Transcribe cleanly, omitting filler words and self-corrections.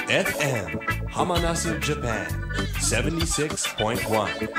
FM ハマナスジャパン76.1